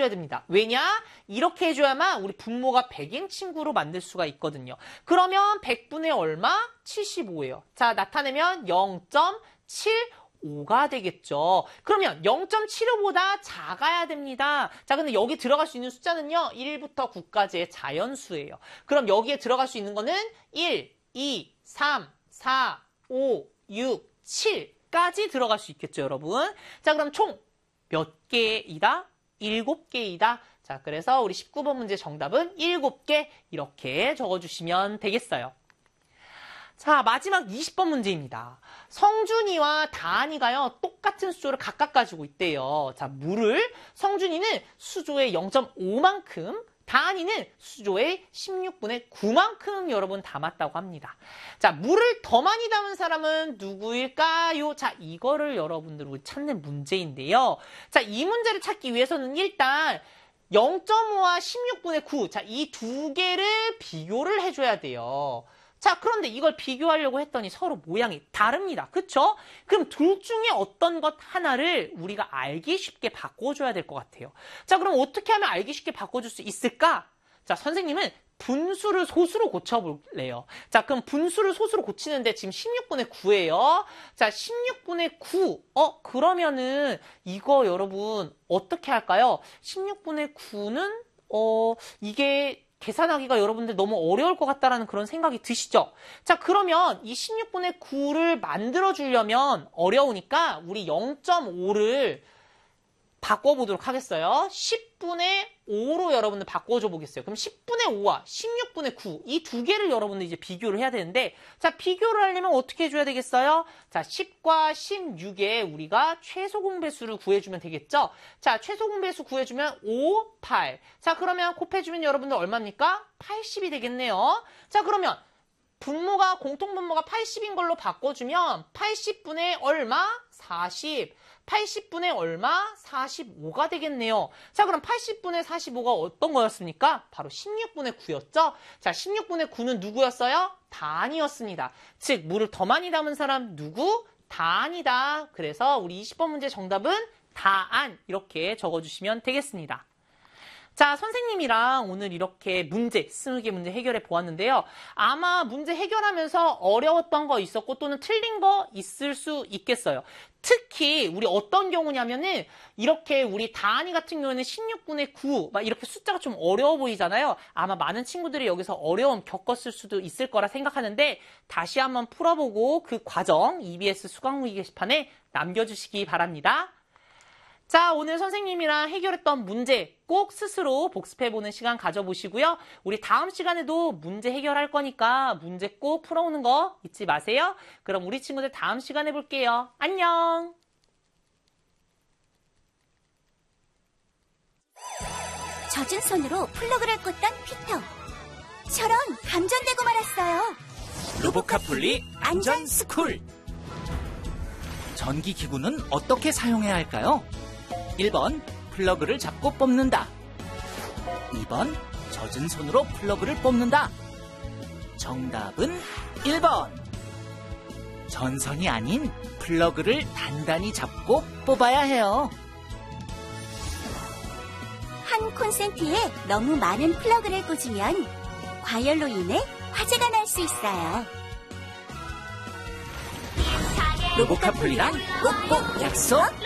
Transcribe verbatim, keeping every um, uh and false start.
해줘야 됩니다. 왜냐? 이렇게 해줘야만 우리 분모가 백인 친구로 만들 수가 있거든요. 그러면 백분의 얼마? 칠십오예요. 자, 나타내면 영 점 칠오가 되겠죠. 그러면 영 점 칠오보다 작아야 됩니다. 자, 근데 여기 들어갈 수 있는 숫자는요. 일부터 구까지의 자연수예요. 그럼 여기에 들어갈 수 있는 거는 일, 이, 삼, 사, 오, 육, 칠까지 들어갈 수 있겠죠, 여러분. 자, 그럼 총 몇 개이다? 일곱 개이다. 자, 그래서 우리 십구 번 문제 정답은 일곱 개 이렇게 적어주시면 되겠어요. 자, 마지막 이십 번 문제입니다. 성준이와 다한이가요, 똑같은 수조를 각각 가지고 있대요. 자, 물을 성준이는 수조의 영 점 오만큼, 다한이는 수조의 십육분의 구만큼 여러분 담았다고 합니다. 자, 물을 더 많이 담은 사람은 누구일까요? 자, 이거를 여러분들 우리 찾는 문제인데요. 자, 이 문제를 찾기 위해서는 일단 영 점 오와 십육분의 구, 자, 이 두 개를 비교를 해줘야 돼요. 자, 그런데 이걸 비교하려고 했더니 서로 모양이 다릅니다. 그쵸? 그럼 둘 중에 어떤 것 하나를 우리가 알기 쉽게 바꿔줘야 될 것 같아요. 자, 그럼 어떻게 하면 알기 쉽게 바꿔줄 수 있을까? 자, 선생님은 분수를 소수로 고쳐볼래요. 자, 그럼 분수를 소수로 고치는데 지금 십육분의 구예요. 자, 십육분의 구. 어, 그러면은 이거 여러분 어떻게 할까요? 십육분의 구는 어, 이게 계산하기가 여러분들 너무 어려울 것 같다라는 그런 생각이 드시죠? 자, 그러면 이 십육분의 구를 만들어주려면 어려우니까 우리 영 점 오를 바꿔보도록 하겠어요. 십분의 오로 여러분들 바꿔줘 보겠어요. 그럼 십분의 오와 십육분의 구, 이 두 개를 여러분들 이제 비교를 해야 되는데, 자, 비교를 하려면 어떻게 해줘야 되겠어요? 자, 십과 십육에 우리가 최소 공배수를 구해주면 되겠죠? 자, 최소 공배수 구해주면 오, 팔. 자, 그러면 곱해주면 여러분들 얼마입니까? 팔십이 되겠네요. 자, 그러면 분모가, 공통분모가 팔십인 걸로 바꿔주면 팔십분의 얼마? 사십. 팔십분의 얼마? 사십오가 되겠네요. 자, 그럼 팔십분의 사십오가 어떤 거였습니까? 바로 십육분의 구였죠? 자, 십육분의 구는 누구였어요? 다한이었습니다. 즉, 물을 더 많이 담은 사람 누구? 다한이다. 그래서 우리 이십 번 문제 정답은 다한 이렇게 적어주시면 되겠습니다. 자, 선생님이랑 오늘 이렇게 문제, 스무 개 문제 해결해 보았는데요. 아마 문제 해결하면서 어려웠던 거 있었고 또는 틀린 거 있을 수 있겠어요. 특히 우리 어떤 경우냐면은 이렇게 우리 다한이 같은 경우에는 십육분의 구, 막 이렇게 숫자가 좀 어려워 보이잖아요. 아마 많은 친구들이 여기서 어려움 겪었을 수도 있을 거라 생각하는데 다시 한번 풀어보고 그 과정 이비에스 수강후기 게시판에 남겨주시기 바랍니다. 자, 오늘 선생님이랑 해결했던 문제 꼭 스스로 복습해보는 시간 가져보시고요. 우리 다음 시간에도 문제 해결할 거니까 문제 꼭 풀어오는 거 잊지 마세요. 그럼 우리 친구들 다음 시간에 볼게요. 안녕! 젖은 손으로 플러그를 꽂던 피터. 저런 감전되고 말았어요. 로보카폴리 안전스쿨. 전기기구는 어떻게 사용해야 할까요? 일 번 플러그를 잡고 뽑는다. 이 번 젖은 손으로 플러그를 뽑는다. 정답은 일 번. 전선이 아닌 플러그를 단단히 잡고 뽑아야 해요. 한 콘센트에 너무 많은 플러그를 꽂으면 과열로 인해 화재가 날 수 있어요. 로보카폴리랑 꼭꼭 약속!